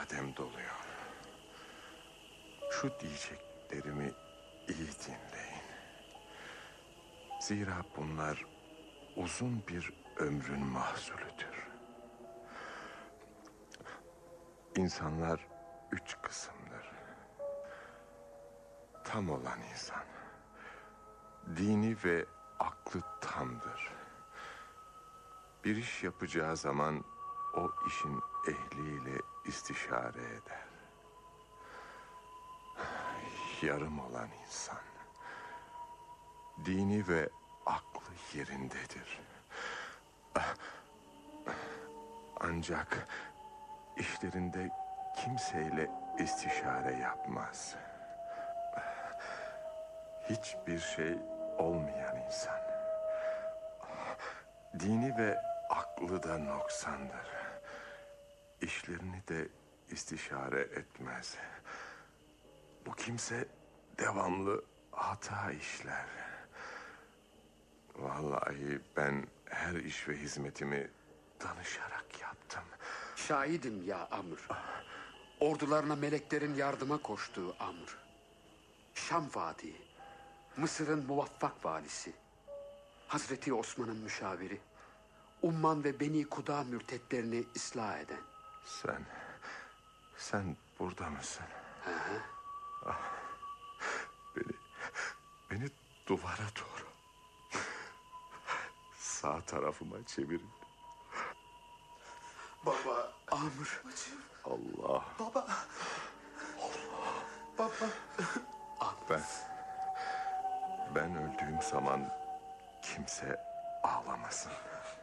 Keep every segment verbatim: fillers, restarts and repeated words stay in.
ifadem doluyor. Şu diyeceklerimi iyi dinleyin. Zira bunlar uzun bir ömrün mahsulüdür. İnsanlar üç kısımdır. Tam olan insan, dini ve aklı tamdır. Bir iş yapacağı zaman o işin ehliyle istişare eder. Yarım olan insan, dini ve aklı yerindedir. Ancak işlerinde kimseyle istişare yapmaz. Hiçbir şey olmayan insan, dini ve aklı da noksandır. İşlerini de istişare etmez. Bu kimse devamlı hata işler. Vallahi ben her iş ve hizmetimi danışarak yaptım. Şahidim ya Amr. Ordularına meleklerin yardıma koştuğu Amr. Şam Vadii, Mısır'ın muvaffak valisi, Hazreti Osman'ın müşaviri, Umman ve Beni Kuda mürtetlerini ıslah eden. Sen, sen burada mısın? Hı hı. Ah, beni, beni duvara doğru, sağ tarafıma çevirin. Baba. Amr. Allah. Baba. Allah. Baba. Ben, ben öldüğüm zaman kimse ağlamasın.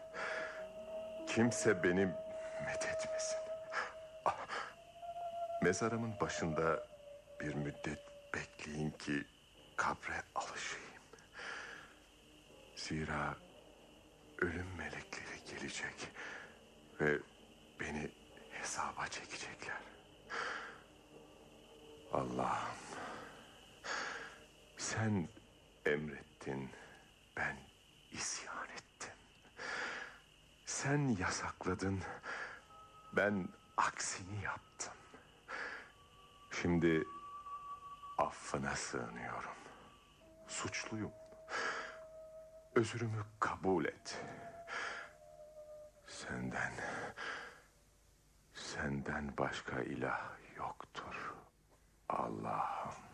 Kimse beni methetmesin. Ah, mezarımın başında bir müddet bekleyin ki kabre alışayım. Zira ölüm melekleri gelecek ve beni hesaba çekecekler. Allah'ım, sen emrettin, ben isyan ettim. Sen yasakladın, ben aksini yaptım. Şimdi affına sığınıyorum. Suçluyum. Özrümü kabul et. Senden, senden başka ilah yoktur. Allah'ım.